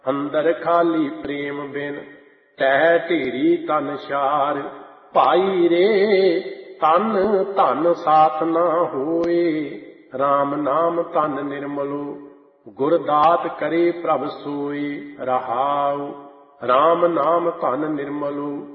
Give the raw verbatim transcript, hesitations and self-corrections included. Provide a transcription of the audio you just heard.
ਅੰਦਰ ਖਾਲੀ ਪ੍ਰੇਮ ਬਿਨ ਤਹਿ ਢੇਰੀ ਤਨ ਸ਼ਾਰ। ਭਾਈ ਰੇ ਤਨ ਧਨ ਸਾਥ ਨਾ ਹੋਏ, ਰਾਮ ਨਾਮ ਤਨ ਨਿਰਮਲੋ। ਗੁਰਦਾਤ ਕਰੇ ਪ੍ਰਭ ਸੋਈ, ਰਹਾਉ ਰਾਮ ਨਾਮ ਧਨ ਨਿਰਮਲੋ।